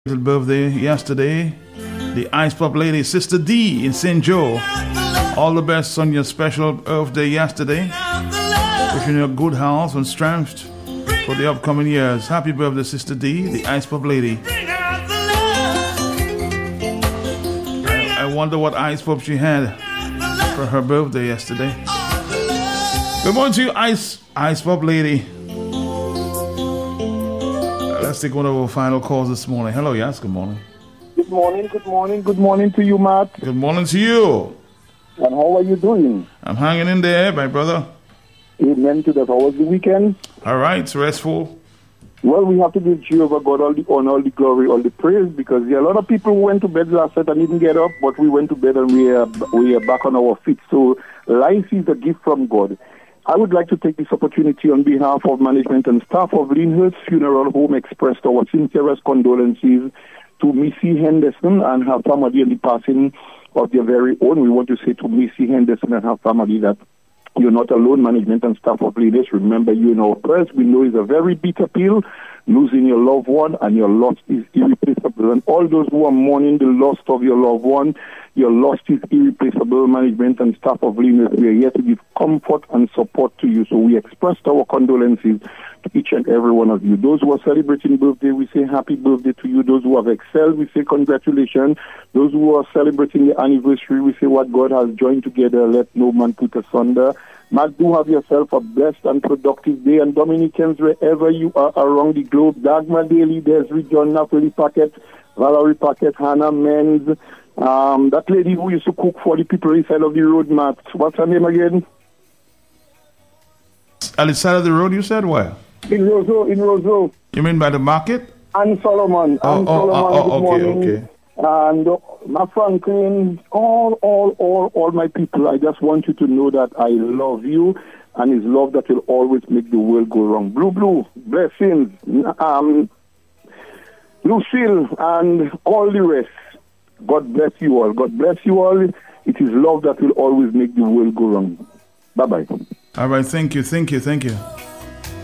Birthday yesterday. The Ice Pop Lady, Sister D in St. Joe. All the best on your special birthday yesterday. Wishing you good health and strength for the upcoming years. Happy birthday, Sister D, the Ice Pop Lady. I wonder what ice pop she had for her birthday yesterday. Good morning to you, Ice Pop Lady. Let's take one of our final calls this morning. Hello, yes, good morning. Good morning to you, Matt. Good morning to you. And how are you doing? I'm hanging in there, my brother. Amen to that. How was the weekend? All right, it's restful. Well, we have to give Jehovah God all the honor, all the glory, all the praise, because there are a lot of people who went to bed last night and didn't get up, but we went to bed and we are back on our feet. So life is a gift from God. I would like to take this opportunity on behalf of management and staff of Lyndhurst Funeral Home express our sincerest condolences to Missy Henderson and her family in the passing of their very own. We want to say to Missy Henderson and her family that you're not alone, management and staff of Lyndhurst. Remember you in our prayers. We know it's a very bitter pill, losing your loved one, and your loss is irreplaceable. And all those who are mourning the loss of your loved one, your loss is irreplaceable. Management and staff of Lyndhurst, we are here to give comfort and support to you. So we expressed our condolences to each and every one of you. Those who are celebrating birthday, we say happy birthday to you. Those who have excelled, we say congratulations. Those who are celebrating the anniversary, we say what God has joined together, let no man put asunder. Matt, do have yourself a blessed and productive day. And Dominicans, wherever you are around the globe, Dagmar Daly, Desiree John, Napoli Packet, Valerie Packet, Hannah Menz, that lady who used to cook for the people inside of the road, Matt. What's her name again? On the side of the road, you said? Where? In Roseau. You mean by the market? Anne Solomon. Good morning. Okay. And my Franklin, all my people, I just want you to know that I love you, and it's love that will always make the world go wrong. Blue, blessings, Lucille, and all the rest. God bless you all. God bless you all. It is love that will always make the world go wrong. Bye-bye. All right, thank you.